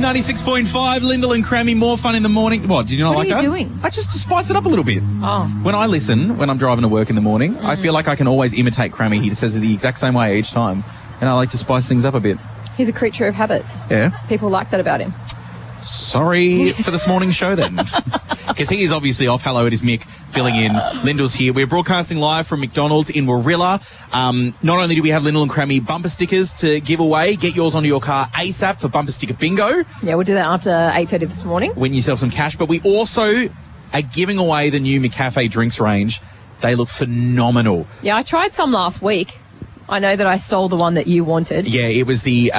96.5, Lyndall and Crammy, more fun in the morning. What, did you not like that? What are you doing? I just to spice it up a little bit. Oh. When I listen, when I'm driving to work in the morning, I feel like I can always imitate Crammy. He says it the exact same way each time. And I like to spice things up a bit. He's a creature of habit. Yeah. People like that about him. Sorry for this morning's show then. Because he is obviously off. Hello, it is Mick filling in. Lyndall's here. We're broadcasting live from McDonald's in Warilla. Not only do we have Lyndall and Crammy bumper stickers to give away, get yours onto your car ASAP for bumper sticker bingo. Yeah, we'll do that after 8:30 this morning. Win yourself some cash. But we also are giving away the new McCafe drinks range. They look phenomenal. Yeah, I tried some last week. I know that I stole the one that you wanted. Yeah, it was the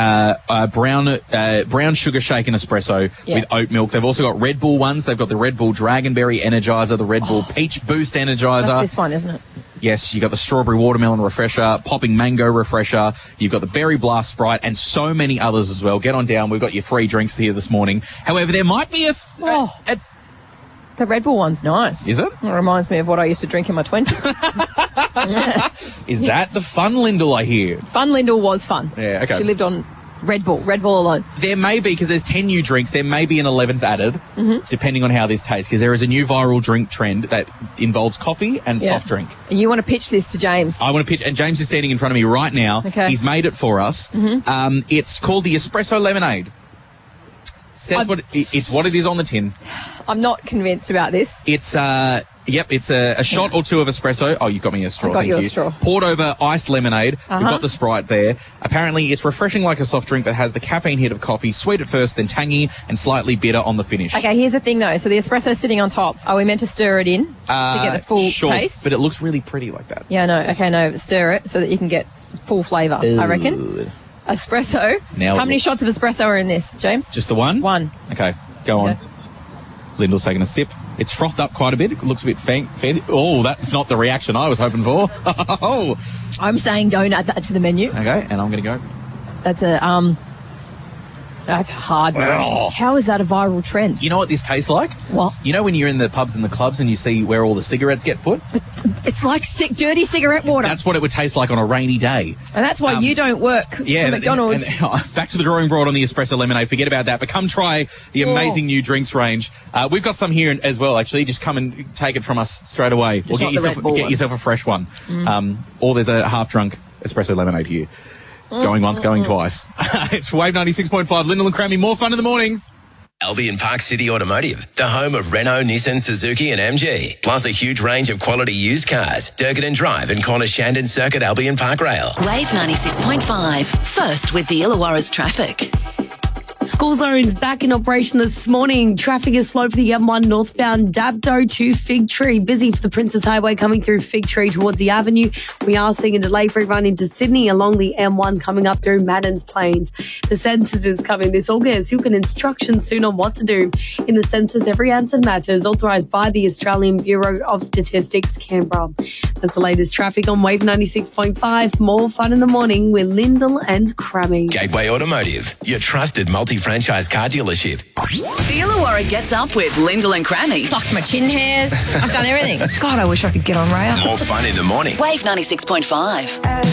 brown sugar shake and espresso with oat milk. They've also got Red Bull ones. They've got the Red Bull Dragonberry Energizer, the Red Bull Peach Boost Energizer. That's this one, isn't it? Yes, you got the Strawberry Watermelon Refresher, Popping Mango Refresher. You've got the Berry Blast Sprite and so many others as well. Get on down. We've got your free drinks here this morning. However, there might be the Red Bull one's nice. Is it? It reminds me of what I used to drink in my 20s. Is that the fun Lyndall I hear? Fun Lyndall was fun. Yeah, okay. She lived on Red Bull alone. There may be, because there's 10 new drinks, there may be an 11th added, depending on how this tastes, because there is a new viral drink trend that involves coffee and soft drink. And you want to pitch this to James? I want to pitch, and James is standing in front of me right now. Okay. He's made it for us. It's called the Espresso Lemonade. Says it's what it is on the tin. I'm not convinced about this. It's it's a shot or two of espresso. Oh, you got me a straw. I got thank you a you. straw. Poured over iced lemonade. We've got the Sprite there. Apparently, it's refreshing like a soft drink, but has the caffeine hit of coffee, sweet at first, then tangy and slightly bitter on the finish. Okay, here's the thing though. So the espresso's sitting on top. Are we meant to stir it in to get the full sure, taste? but it looks really pretty like that. Yeah, no. Okay, no. Stir it so that you can get full flavour, I reckon. Espresso. Now How many shots of espresso are in this, James? Just the one? One. Okay, go on. Okay. Lyndall's taking a sip. It's frothed up quite a bit. It looks a bit fancy. Oh, that's not the reaction I was hoping for. Oh. I'm saying don't add that to the menu. Okay, and I'm going to go. That's a hard no. Oh. How is that a viral trend? You know what this tastes like? What? You know when you're in the pubs and the clubs and you see where all the cigarettes get put? It's like dirty cigarette water. That's what it would taste like on a rainy day. And that's why you don't work for McDonald's. And back to the drawing board on the espresso lemonade. Forget about that. But come try the amazing new drinks range. We've got some here as well, actually. Just come and take it from us straight away. Or get yourself a fresh one. Or there's a half-drunk espresso lemonade here. Going once, going twice. It's Wave 96.5. Lyndall and Crammy, more fun in the mornings. Albion Park City Automotive, the home of Renault, Nissan, Suzuki and MG. Plus a huge range of quality used cars. Durkin Drive and Corner Shandon Circuit Albion Park Rail. Wave 96.5. First with the Illawarra's traffic. School zones back in operation this morning. Traffic is slow for the M1 northbound Dapto to Fig Tree. Busy for the Princess Highway coming through Fig Tree towards the avenue. We are seeing a delayed run into Sydney along the M1 coming up through Maddens Plains. The census is coming this August. You'll get instructions soon on what to do. In the census, every answer matters. Authorised by the Australian Bureau of Statistics, Canberra. That's the latest traffic on Wave 96.5. More fun in the morning with Lyndall and Crammy. Gateway Automotive, your trusted multi-franchise car dealership. The Illawarra gets up with Lyndall and Crammy. Plucked my chin hairs. I've done everything. God, I wish I could get on rail. More fun in the morning. Wave 96.5.